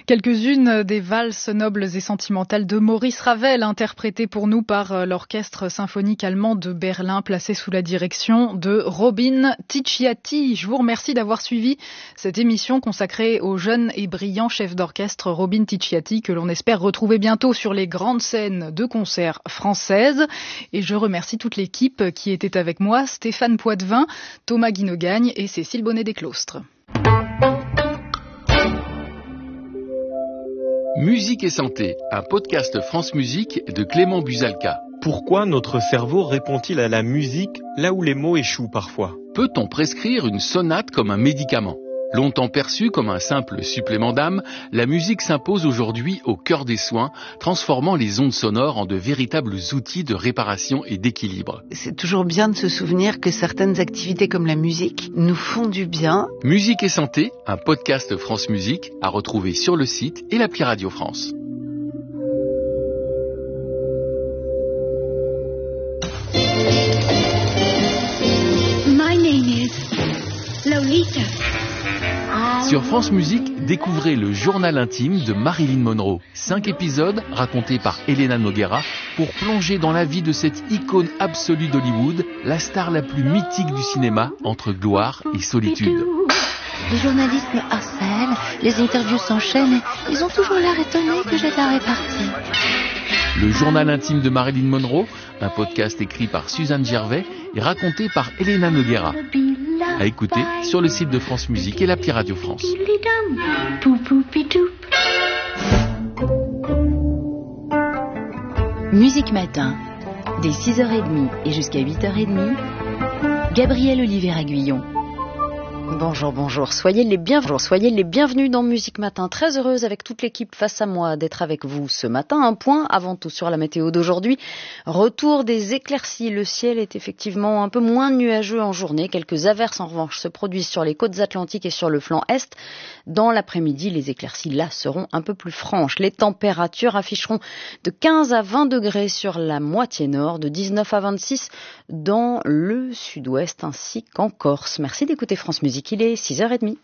Quelques-unes des valses nobles et sentimentales de Maurice Ravel, interprétées pour nous par l'Orchestre symphonique allemand de Berlin, placé sous la direction de Robin Ticciati. Je vous remercie d'avoir suivi cette émission consacrée au jeune et brillant chef d'orchestre Robin Ticciati, que l'on espère retrouver bientôt sur les grandes scènes de concerts françaises. Et je remercie toute l'équipe qui était avec moi, Stéphane Poitvin, Thomas Guinogagne et Cécile Bonnet-Desclostres. Musique et santé, un podcast France Musique de Clément Buzalka. Pourquoi notre cerveau répond-il à la musique là où les mots échouent parfois ? Peut-on prescrire une sonate comme un médicament ? Longtemps perçue comme un simple supplément d'âme, la musique s'impose aujourd'hui au cœur des soins, transformant les ondes sonores en de véritables outils de réparation et d'équilibre. C'est toujours bien de se souvenir que certaines activités comme la musique nous font du bien. Musique et santé, un podcast France Musique à retrouver sur le site et l'appli Radio France. My name is Lolita. Sur France Musique, découvrez le journal intime de Marilyn Monroe. 5 épisodes racontés par Elena Noguera pour plonger dans la vie de cette icône absolue d'Hollywood, la star la plus mythique du cinéma entre gloire et solitude. Les journalistes me harcèlent, les interviews s'enchaînent et ils ont toujours l'air étonnés que j'ai de la répartie. Le journal intime de Marilyn Monroe, un podcast écrit par Suzanne Gervais et raconté par Elena Noguera. À écouter sur le site de France Musique et l'appli Radio France. Musique Matin, dès 6h30 et jusqu'à 8h30, Gabriel Olivier-Aguillon. Bonjour, soyez les bienvenus dans Musique Matin. Très heureuse avec toute l'équipe face à moi d'être avec vous ce matin. Un point avant tout sur la météo d'aujourd'hui. Retour des éclaircies. Le ciel est effectivement un peu moins nuageux en journée. Quelques averses en revanche se produisent sur les côtes atlantiques et sur le flanc est. Dans l'après-midi, les éclaircies là seront un peu plus franches. Les températures afficheront de 15 à 20 degrés sur la moitié nord, de 19 à 26 dans le sud-ouest ainsi qu'en Corse. Merci d'écouter France Musique. Il est 6h30.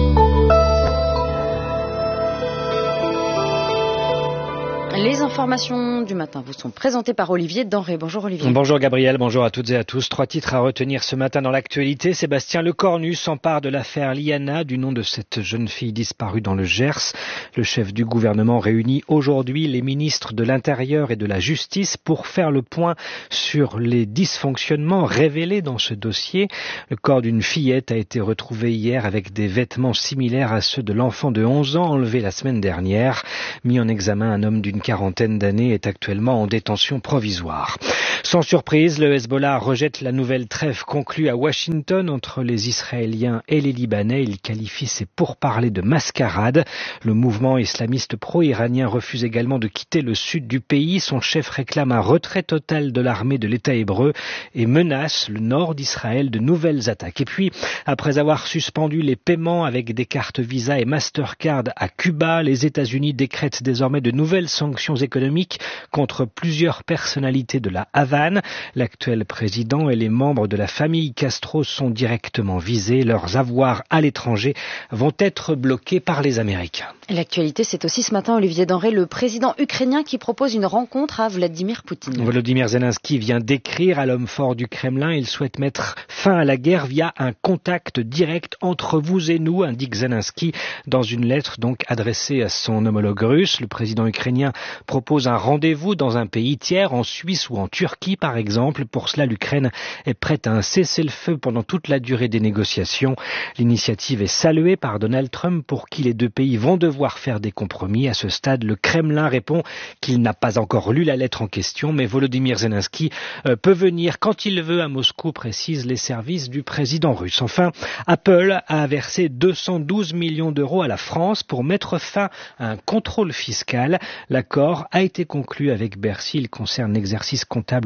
Les informations du matin vous sont présentées par Olivier Denré. Bonjour Olivier. Bonjour Gabriel, bonjour à toutes et à tous. 3 titres à retenir ce matin dans l'actualité. Sébastien Lecornu s'empare de l'affaire Liana, du nom de cette jeune fille disparue dans le Gers. Le chef du gouvernement réunit aujourd'hui les ministres de l'Intérieur et de la Justice pour faire le point sur les dysfonctionnements révélés dans ce dossier. Le corps d'une fillette a été retrouvé hier avec des vêtements similaires à ceux de l'enfant de 11 ans enlevé la semaine dernière. Mis en examen, un homme d'une quarantaine d'années est actuellement en détention provisoire. Sans surprise, le Hezbollah rejette la nouvelle trêve conclue à Washington entre les Israéliens et les Libanais. Il qualifie ces pourparlers de mascarade. Le mouvement islamiste pro-iranien refuse également de quitter le sud du pays. Son chef réclame un retrait total de l'armée de l'État hébreu et menace le nord d'Israël de nouvelles attaques. Et puis, après avoir suspendu les paiements avec des cartes Visa et Mastercard à Cuba, les États-Unis décrètent désormais de nouvelles sanctions économiques contre plusieurs personnalités de la Havane. L'actuel président et les membres de la famille Castro sont directement visés. Leurs avoirs à l'étranger vont être bloqués par les Américains. L'actualité, c'est aussi ce matin, Olivier Denré, le président ukrainien qui propose une rencontre à Vladimir Poutine. Volodymyr Zelensky vient d'écrire à l'homme fort du Kremlin. Il souhaite mettre fin à la guerre via un contact direct entre vous et nous, indique Zelensky dans une lettre donc adressée à son homologue russe. Le président ukrainien propose un rendez-vous dans un pays tiers, en Suisse ou en Turquie par exemple. Pour cela, l'Ukraine est prête à un cessez-le-feu pendant toute la durée des négociations. L'initiative est saluée par Donald Trump pour qui les deux pays vont devoir faire des compromis. À ce stade, le Kremlin répond qu'il n'a pas encore lu la lettre en question, mais Volodymyr Zelensky peut venir quand il veut à Moscou, précisent les services du président russe. Enfin, Apple a versé 212 millions d'euros à la France pour mettre fin à un contrôle fiscal. L'accord a été conclu avec Bercy. Il concerne l'exercice comptable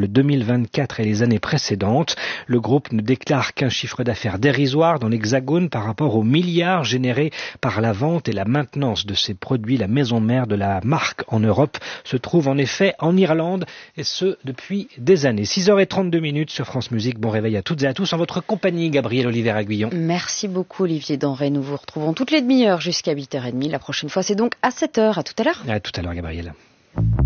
ensemble 2024 et les années précédentes. Le groupe ne déclare qu'un chiffre d'affaires dérisoire dans l'Hexagone par rapport aux milliards générés par la vente et la maintenance de ces produits. La maison mère de la marque en Europe se trouve en effet en Irlande, et ce depuis des années. 6h32 sur France Musique. Bon réveil à toutes et à tous en votre compagnie, Gabriel Olivier-Aguillon. Merci beaucoup Olivier Denrey. Nous vous retrouvons toutes les demi-heures jusqu'à 8h30. La prochaine fois, c'est donc à 7h. À tout à l'heure. À tout à l'heure, Gabriel.